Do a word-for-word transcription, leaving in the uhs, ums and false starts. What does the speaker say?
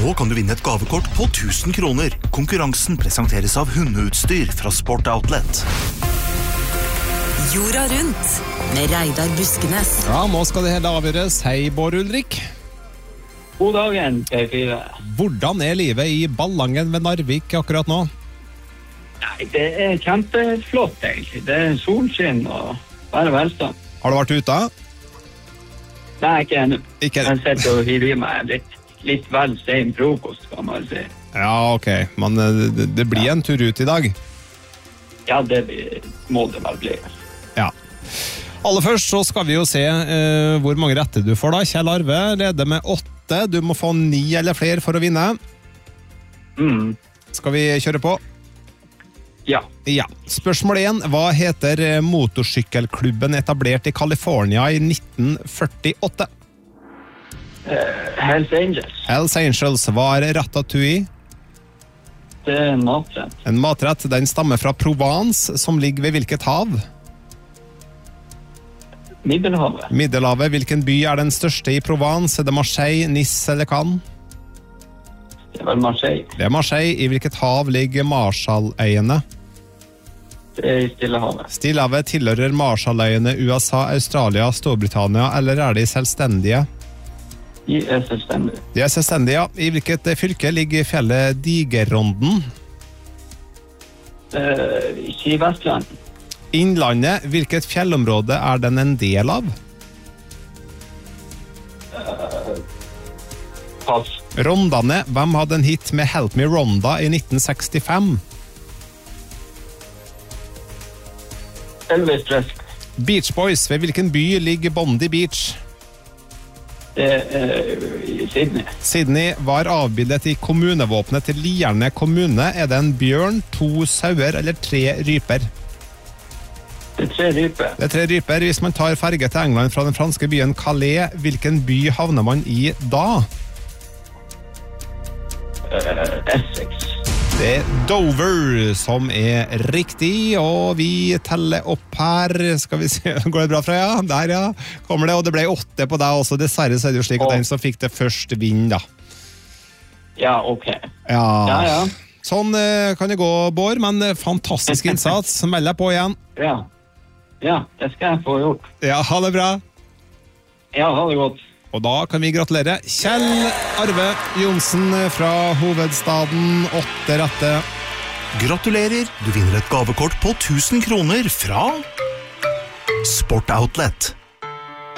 Nå kan du vinne et gavekort på tusen kroner. Konkurransen presenteres av hundeutstyr fra Sport Outlet. Jorda rundt med Reidar Buskenes. Ja, nå skal det hele avgjøres. Hei, Bård Ulrik. God dagen, P fire. Hvordan er livet i Ballangen ved Narvik akkurat nå? Nei, det er kjempeflott egentlig. Det er solskinn og bare velstand. Har du vært ute? Nei, ikke ennå. Ikke Jeg sitter og hiver i meg litt, litt vel sen frokost, kan man si. Ja, ok. Men det, det blir en tur ut i dag. Ja, det blir, må det vel bli. Ja. Aller først så skal vi jo se eh, hvor mange rette du får da. Kjell Arve leder med åtte. Du må få ni eller flere for å vinne. Mm. Skal vi kjøre på? Ja. Ja. Spørsmål én. Hva heter motorsykkelklubben etablert i California i nitten førtiåtte? Uh, Hells Angels. Hells Angels var Ratatouille. Det er en matrett. En matrett, den stammer fra Provence, som ligger ved hvilket hav? Middelhavet. Middelhavet. Hvilken by er den største i Provence? Er det Marseille, Nice eller Cannes? Det er vel Marseille. Det er Marseille. I hvilket hav ligger Marshalløyene? Det er i Stillehavet. Stillehavet. Tilhører Marshalløyene U S A, Australia, Storbritannia, eller er de selvstendige? De er selvstendige. De er selvstendige, ja. I hvilket fylke ligger fjellet Digeronden? Uh, I Vestland. Innlandet. Hvilket fjellområde er den en del av? Uh, pass. Rondane. Hvem hadde en hit med Help Me Ronda i nitten sekstifem? Elvis Presley. Beach Boys. Ved hvilken by ligger Bondi Beach? Det er uh, i Sydney. Sydney var avbildet i kommunevåpenet til Lierne kommune. Er det en bjørn, to sauer eller tre ryper? Det er tre ryper. Det er tre ryper. Hvis man tar ferge til England fra den franske byen Calais, hvilken by havner man i da? Uh, Essex. Det er Dover som er riktig, og vi teller opp her. Skal vi se, går det bra, Freya? Der, ja. Kommer det, og det ble åtte på deg også. Dessverre så er det jo slik at den som fikk det først vinner, da. Ja, ok. Ja, ja. ja. Sånn kan det gå, Bård, men fantastisk innsats. Meld deg på igjen. Ja. Ja, det skal jeg få gjort. Ja, ha det bra. Ja, ha det godt. Og da kan vi gratulere Kjell Arve Johnsen fra hovedstaden. Åtte rette. Gratulerer, du vinner et gavekort på tusen kroner fra Sport Outlet.